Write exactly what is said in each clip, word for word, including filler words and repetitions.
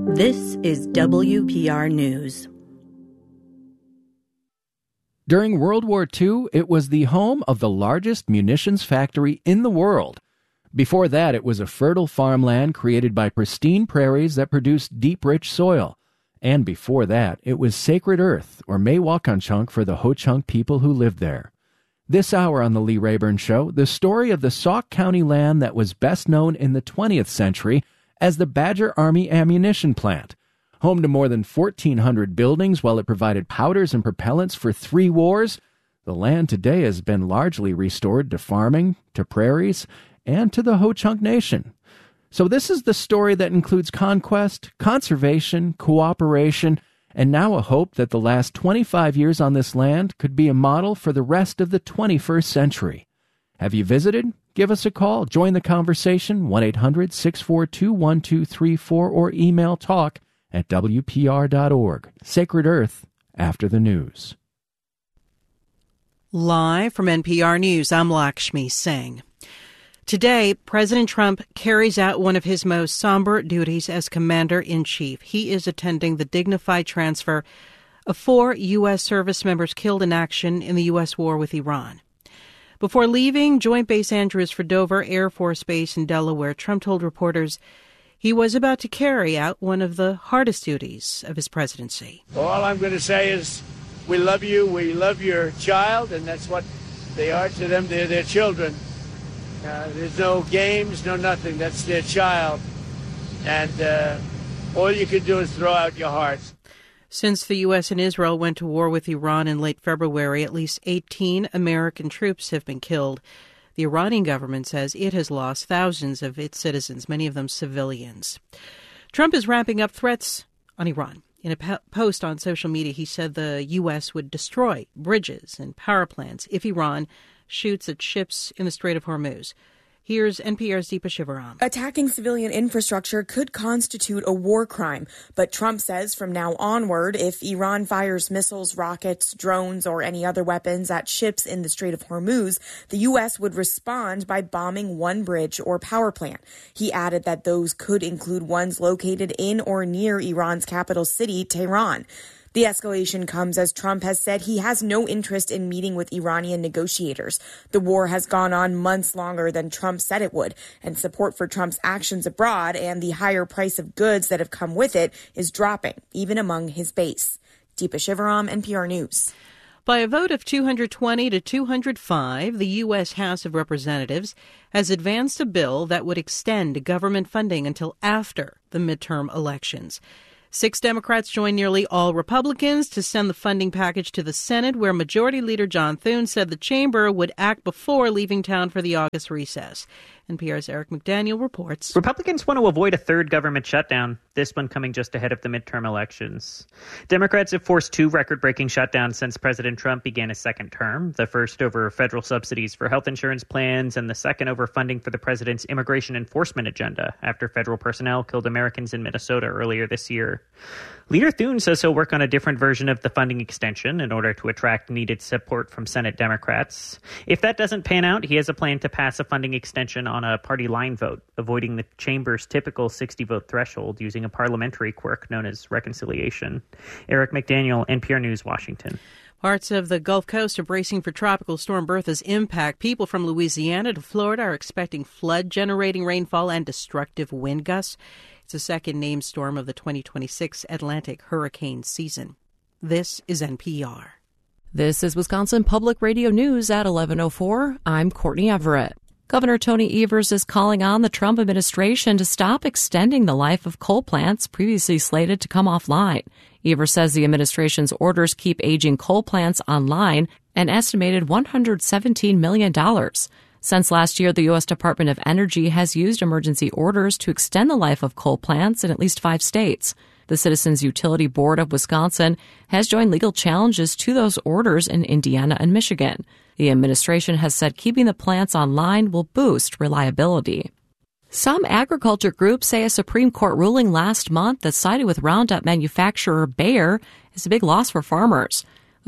This is W P R News. During World War Two, it was the home of the largest munitions factory in the world. Before that, it was a fertile farmland created by pristine prairies that produced deep, rich soil. And before that, it was sacred earth, or Mehwakanchunk, for the Ho-Chunk people who lived there. This hour on The Lee Rayburn Show, the story of the Sauk County land that was best known in the twentieth century as the Badger Army Ammunition Plant. Home to more than fourteen hundred buildings while it provided powders and propellants for three wars, the land today has been largely restored to farming, to prairies, and to the Ho-Chunk Nation. So this is the story that includes conquest, conservation, cooperation, and now a hope that the last twenty-five years on this land could be a model for the rest of the twenty-first century. Have you visited? Give us a call. Join the conversation, one eight hundred six four two one two three four, or email talk at W P R dot org. Sacred Earth, after the news. Live from N P R News, I'm Lakshmi Singh. Today, President Trump carries out one of his most somber duties as Commander-in-Chief. He is attending the dignified transfer of four U S service members killed in action in the U S war with Iran. Before leaving Joint Base Andrews for Dover Air Force Base in Delaware, Trump told reporters he was about to carry out one of the hardest duties of his presidency. All I'm going to say is we love you, we love your child, and that's what they are to them. They're their children. Uh, there's no games, no nothing. That's their child. And uh, all you can do is throw out your hearts. Since the U S and Israel went to war with Iran in late February, at least eighteen American troops have been killed. The Iranian government says it has lost thousands of its citizens, many of them civilians. Trump is ramping up threats on Iran. In a po- post on social media, he said the U S would destroy bridges and power plants if Iran shoots at ships in the Strait of Hormuz. Here's N P R's Deepa Shivaram. Attacking civilian infrastructure could constitute a war crime, but Trump says from now onward, if Iran fires missiles, rockets, drones, or any other weapons at ships in the Strait of Hormuz, the U S would respond by bombing one bridge or power plant. He added that those could include ones located in or near Iran's capital city, Tehran. The escalation comes as Trump has said he has no interest in meeting with Iranian negotiators. The war has gone on months longer than Trump said it would, and support for Trump's actions abroad and the higher price of goods that have come with it is dropping, even among his base. Deepa Shivaram, N P R News. By a vote of two hundred twenty to two hundred five, the U S House of Representatives has advanced a bill that would extend government funding until after the midterm elections. Six Democrats joined nearly all Republicans to send the funding package to the Senate, where Majority Leader John Thune said the chamber would act before leaving town for the August recess. N P R's Eric McDaniel reports. Republicans want to avoid a third government shutdown, this one coming just ahead of the midterm elections. Democrats have forced two record-breaking shutdowns since President Trump began his second term, the first over federal subsidies for health insurance plans and the second over funding for the president's immigration enforcement agenda after federal personnel killed Americans in Minnesota earlier this year. Leader Thune says he'll work on a different version of the funding extension in order to attract needed support from Senate Democrats. If that doesn't pan out, he has a plan to pass a funding extension on a party line vote, avoiding the chamber's typical sixty-vote threshold using a parliamentary quirk known as reconciliation. Eric McDaniel, N P R News, Washington. Parts of the Gulf Coast are bracing for Tropical Storm Bertha's impact. People from Louisiana to Florida are expecting flood-generating rainfall and destructive wind gusts. It's the second named storm of the twenty twenty-six Atlantic hurricane season. This is N P R. This is Wisconsin Public Radio News at eleven oh four. I'm Courtney Everett. Governor Tony Evers is calling on the Trump administration to stop extending the life of coal plants previously slated to come offline. Evers says the administration's orders keep aging coal plants online an estimated one hundred seventeen million dollars. Since last year, the U S Department of Energy has used emergency orders to extend the life of coal plants in at least five states. The Citizens Utility Board of Wisconsin has joined legal challenges to those orders in Indiana and Michigan. The administration has said keeping the plants online will boost reliability. Some agriculture groups say a Supreme Court ruling last month that sided with Roundup manufacturer Bayer is a big loss for farmers.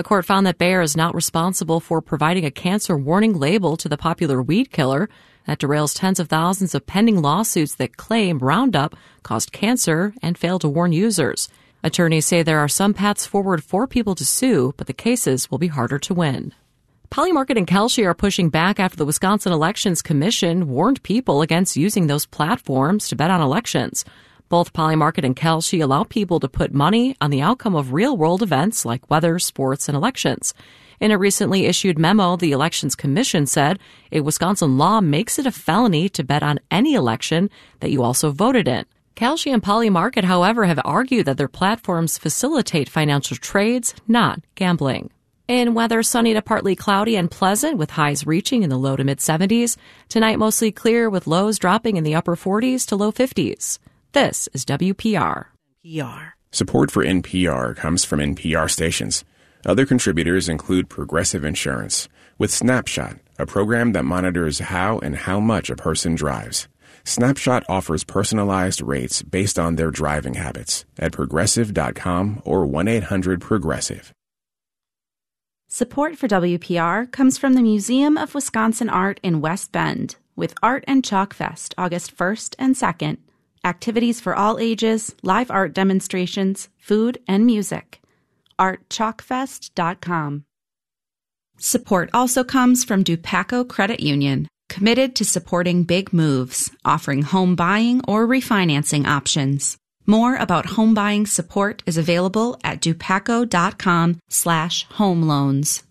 The court found that Bayer is not responsible for providing a cancer warning label to the popular weed killer that derails tens of thousands of pending lawsuits that claim Roundup caused cancer and failed to warn users. Attorneys say there are some paths forward for people to sue, but the cases will be harder to win. Polymarket and Kalshi are pushing back after the Wisconsin Elections Commission warned people against using those platforms to bet on elections. Both Polymarket and Kalshi allow people to put money on the outcome of real-world events like weather, sports, and elections. In a recently issued memo, the Elections Commission said a Wisconsin law makes it a felony to bet on any election that you also voted in. Kalshi and Polymarket, however, have argued that their platforms facilitate financial trades, not gambling. In weather, sunny to partly cloudy and pleasant with highs reaching in the low to mid-seventies. Tonight, mostly clear with lows dropping in the upper forties to low fifties. This is W P R. P R. Support for N P R comes from N P R stations. Other contributors include Progressive Insurance, with Snapshot, a program that monitors how and how much a person drives. Snapshot offers personalized rates based on their driving habits at progressive dot com or one eight hundred progressive. Support for W P R comes from the Museum of Wisconsin Art in West Bend, with Art and Chalk Fest August first and second. Activities for all ages, live art demonstrations, food, and music. art chalk fest dot com. Support also comes from Dupaco Credit Union, committed to supporting big moves, offering home buying or refinancing options. More about home buying support is available at dupaco dot com slash home loans.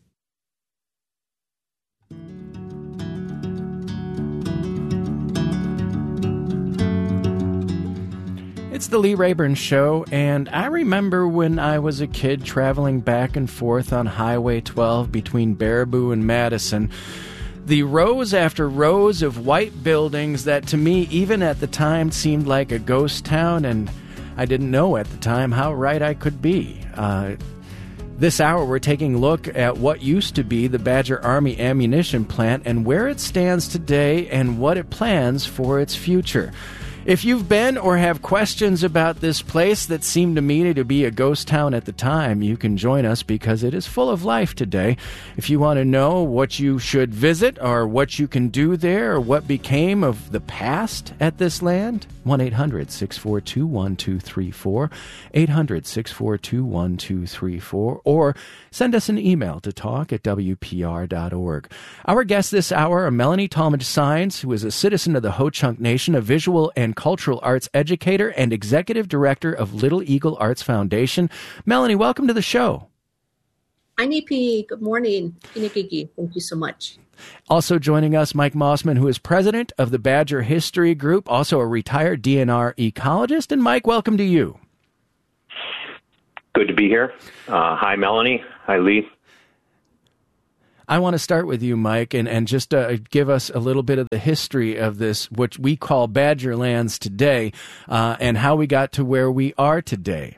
It's the Lee Rayburn Show, and I remember when I was a kid traveling back and forth on Highway twelve between Baraboo and Madison. The rows after rows of white buildings that to me, even at the time, seemed like a ghost town, and I didn't know at the time how right I could be. Uh, this hour, we're taking a look at what used to be the Badger Army Ammunition Plant and where it stands today and what it plans for its future. If you've been or have questions about this place that seemed to me to be a ghost town at the time, you can join us because it is full of life today. If you want to know what you should visit or what you can do there or what became of the past at this land, one eight hundred six four two one two three four, eight hundred six four two one two three four, or send us an email to talk at w p r dot org. Our guests this hour are Melanie Talmadge-Saenz, who is a citizen of the Ho-Chunk Nation, a visual and cultural arts educator and executive director of Little Eagle Arts Foundation. Melanie, welcome to the show. Hi, N P. Good morning. Thank you so much. Also joining us, Mike Mossman, who is president of the Badger History Group, also a retired D N R ecologist. And Mike, welcome to you. Good to be here. Uh, hi, Melanie. Hi, Lee. I want to start with you, Mike, and, and just uh, give us a little bit of the history of this, what we call Badger Lands today, uh, and how we got to where we are today.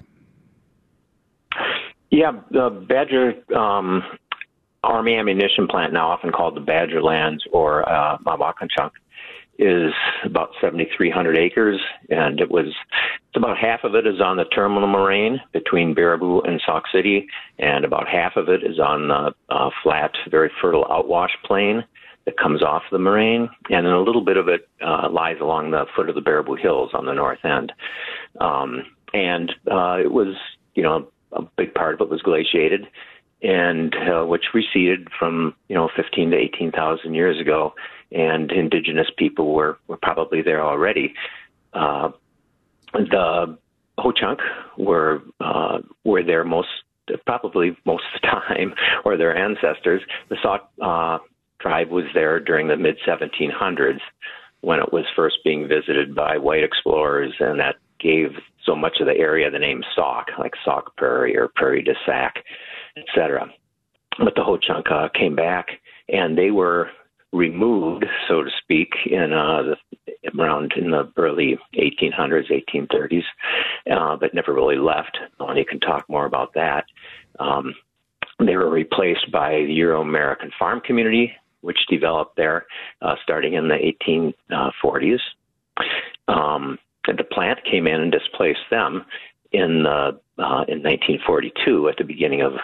Yeah, the Badger um, Army Ammunition Plant, now often called the Badger Lands or uh, Mawakachunk, is about seventy-three hundred acres, and it was it's about half of it is on the terminal moraine between Baraboo and Sauk City, and about half of it is on the uh, flat, very fertile outwash plain that comes off the moraine, and then a little bit of it uh, lies along the foot of the Baraboo Hills on the north end. Um, and uh, it was, you know, a big part of it was glaciated, and uh, which receded from, you know, fifteen to eighteen thousand years ago. And indigenous people were, were probably there already. Uh, the Ho-Chunk were uh, were there most, probably most of the time, or their ancestors. The Sauk uh, tribe was there during the mid seventeen hundreds when it was first being visited by white explorers, and that gave so much of the area the name Sauk, like Sauk Prairie or Prairie de Sac, et cetera. But the Ho-Chunk uh, came back, and they were removed, so to speak, in uh, the, around in the early eighteen hundreds, eighteen thirties, uh, but never really left. And you can talk more about that. Um, they were replaced by the Euro-American farm community, which developed there uh, starting in the eighteen forties. Um, and the plant came in and displaced them in uh, uh, in nineteen forty-two at the beginning of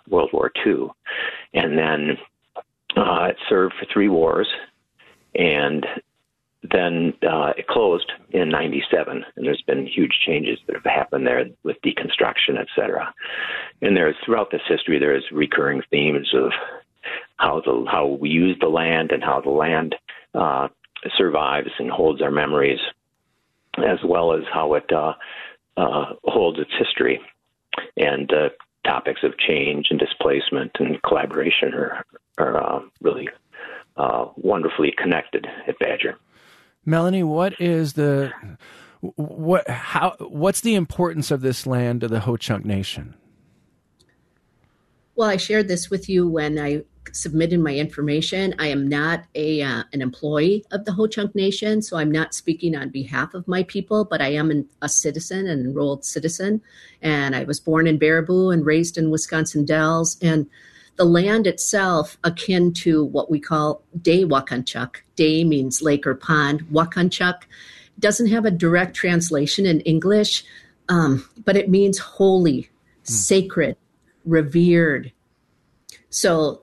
World War Two. And then uh, it served for three wars, and then uh, it closed in ninety-seven, and there's been huge changes that have happened there with deconstruction, et cetera. And there's, throughout this history, there's recurring themes of how the how we use the land and how the land uh, survives and holds our memories, as well as how it uh, uh, holds its history. And uh, topics of change and displacement and collaboration are, are uh, really uh, wonderfully connected at Badger. Melanie, what is the what how what's the importance of this land to the Ho-Chunk Nation? Well, I shared this with you when I submitted my information. I am not a uh, an employee of the Ho-Chunk Nation, so I'm not speaking on behalf of my people, but I am an, a citizen, an enrolled citizen, and I was born in Baraboo and raised in Wisconsin Dells, and the land itself akin to what we call Day Wakanchuk. Day means lake or pond. Wakanchuk doesn't have a direct translation in English, um, but it means holy, mm. sacred, revered. So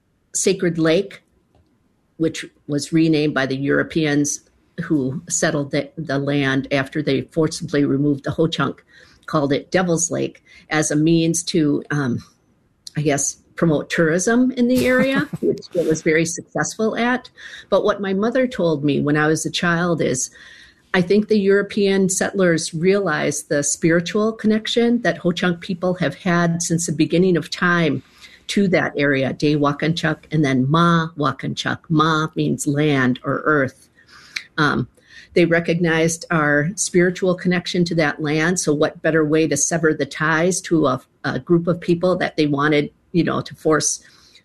Sacred Lake, which was renamed by the Europeans who settled the, the land after they forcibly removed the Ho-Chunk, called it Devil's Lake as a means to, um, I guess, promote tourism in the area, which it was very successful at. But what my mother told me when I was a child is, I think the European settlers realized the spiritual connection that Ho-Chunk people have had since the beginning of time to that area, Day Wakanchuk, and then Ma Wakanchuk. Ma means land or earth. Um, they recognized our spiritual connection to that land, so what better way to sever the ties to a, a group of people that they wanted, you know, to force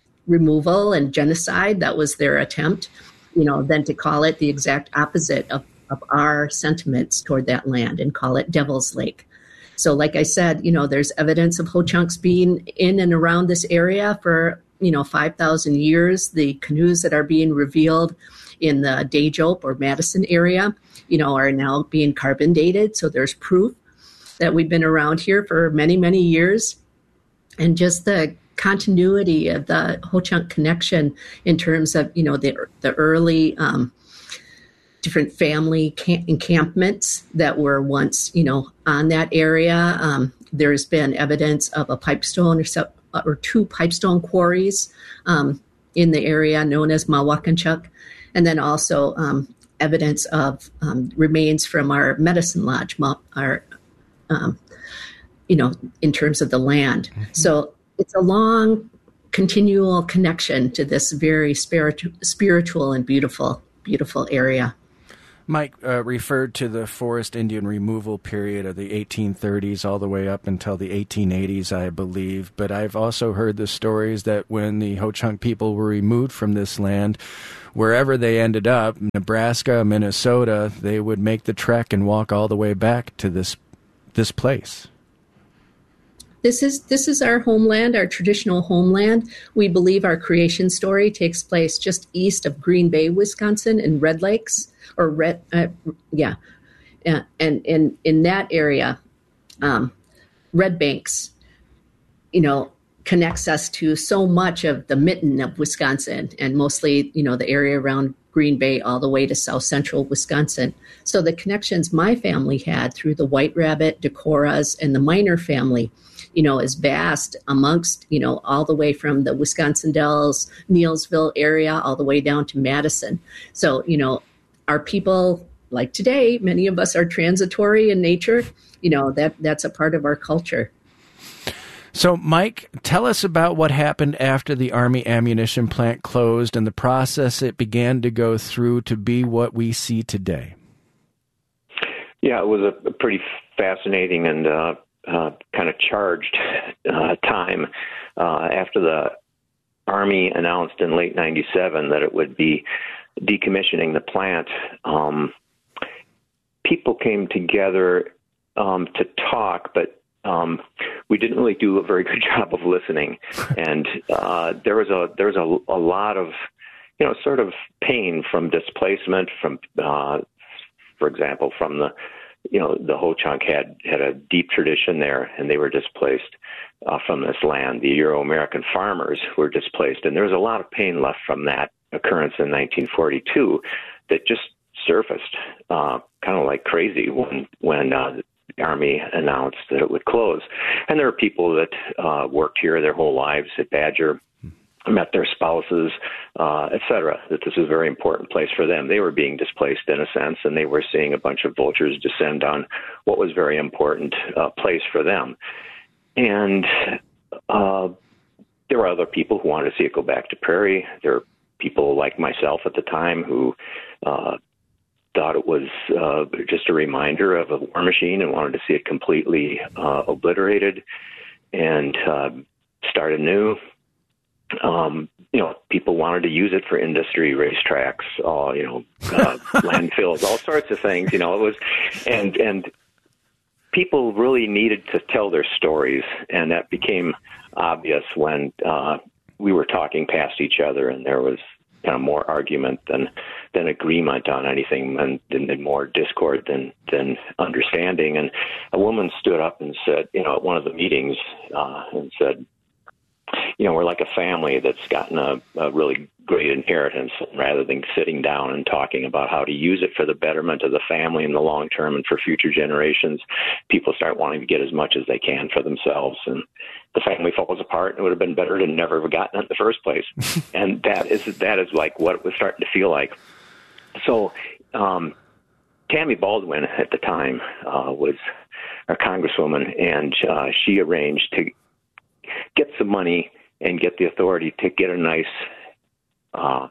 removal and genocide. That was their attempt, you know, than to call it the exact opposite of, of our sentiments toward that land and call it Devil's Lake. So like I said, you know, there's evidence of Ho-Chunks being in and around this area for, you know, five thousand years. The canoes that are being revealed in the Dajope or Madison area, you know, are now being carbon dated. So there's proof that we've been around here for many, many years. And just the continuity of the Ho-Chunk connection in terms of, you know, the the early um, different family camp- encampments that were once, you know, on that area. Um, there's been evidence of a pipestone or, so, or two pipestone quarries um, in the area known as Mawakanchuk, and then also um, evidence of um, remains from our medicine lodge, our, um, you know, in terms of the land. Mm-hmm. So it's a long, continual connection to this very spiritu- spiritual and beautiful, beautiful area. Mike uh, referred to the forest Indian removal period of the eighteen thirties all the way up until the eighteen eighties, I believe. But I've also heard the stories that when the Ho-Chunk people were removed from this land, wherever they ended up, Nebraska, Minnesota, they would make the trek and walk all the way back to this this place. This is this is our homeland, our traditional homeland. We believe our creation story takes place just east of Green Bay, Wisconsin, in Red Lakes, or Red, uh, yeah, uh, and in in that area, um, Red Banks, you know, connects us to so much of the mitten of Wisconsin, and mostly, you know, the area around Green Bay all the way to south central Wisconsin. So the connections my family had through the White Rabbit, Decoras, and the Miner family, you know, is vast amongst, you know, all the way from the Wisconsin Dells, Neillsville area, all the way down to Madison. So, you know, our people, like today, many of us are transitory in nature. You know, that that's a part of our culture. So, Mike, tell us about what happened after the Army ammunition plant closed and the process it began to go through to be what we see today. Yeah, it was a pretty fascinating and uh, uh, kind of charged uh, time uh, after the Army announced in late ninety-seven that it would be decommissioning the plant. Um, people came together um, to talk, but Um, we didn't really do a very good job of listening, and uh, there was a there was a, a lot of, you know, sort of pain from displacement, from, uh, for example, from the you know, the Ho-Chunk had, had a deep tradition there, and they were displaced uh, from this land. The Euro-American farmers were displaced, and there was a lot of pain left from that occurrence in nineteen forty-two that just surfaced uh, kind of like crazy when when uh, the Army announced that it would close. And there are people that uh, worked here their whole lives at Badger, met their spouses, uh, et cetera, that this is a very important place for them. They were being displaced in a sense, and they were seeing a bunch of vultures descend on what was a very important uh, place for them. And uh, there were other people who wanted to see it go back to prairie. There were people like myself at the time who uh, thought it was uh, just a reminder of a war machine and wanted to see it completely uh, obliterated and uh, start anew. Um, you know, people wanted to use it for industry, racetracks, uh, you know, uh, landfills, all sorts of things. You know, it was, and and people really needed to tell their stories, and that became obvious when uh, we were talking past each other, and there was kind of more argument than than agreement on anything, and, and more discord than than understanding. And a woman stood up and said, you know, at one of the meetings, uh, and said, you know, we're like a family that's gotten a, a really great inheritance. Rather than sitting down and talking about how to use it for the betterment of the family in the long term and for future generations, people start wanting to get as much as they can for themselves. And the family falls apart, and it would have been better to never have gotten it in the first place. And that is that is like what it was starting to feel like. So um, Tammy Baldwin at the time uh, was our congresswoman, and uh, she arranged to get some money and get the authority to get a nice, uh,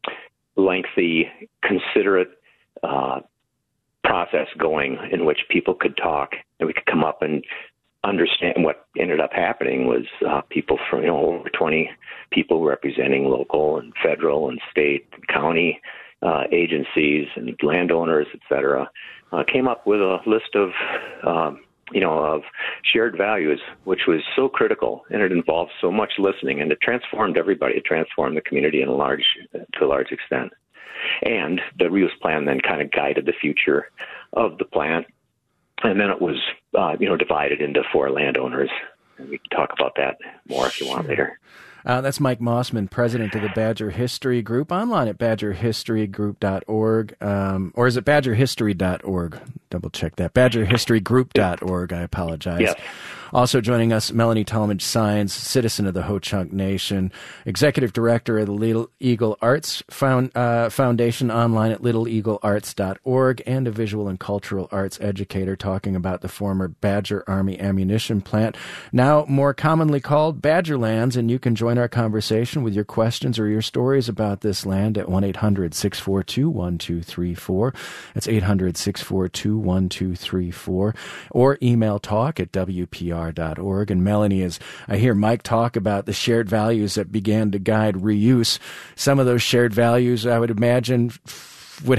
lengthy, considerate uh, process going in which people could talk, and we could come up and understand. What ended up happening was uh, people from, you know, over twenty people representing local and federal and state and county uh, agencies and landowners, et cetera, uh, came up with a list of um, you know, of shared values, which was so critical, and it involved so much listening, and it transformed everybody. It transformed the community in a large, to a large extent. And the reuse plan then kind of guided the future of the plant. And then it was, uh, you know, divided into four landowners. And we can talk about that more if you want later. Uh, that's Mike Mossman, president of the Badger History Group, online at badger history group dot org. Um, or is it badger history dot org? Double check that. badger history group dot org. I apologize. Yeah. Also joining us, Melanie Talmadge Sines, citizen of the Ho-Chunk Nation, executive director of the Little Eagle Arts Found, uh, Foundation, online at little eagle arts dot org, and a visual and cultural arts educator, talking about the former Badger Army ammunition plant, now more commonly called Badgerlands. And you can join our conversation with your questions or your stories about this land at one eight hundred six four two one two three four. That's eight hundred six four two one two three four. Or email talk at w p r dot org. And Melanie, as I hear Mike talk about the shared values that began to guide reuse, some of those shared values, I would imagine,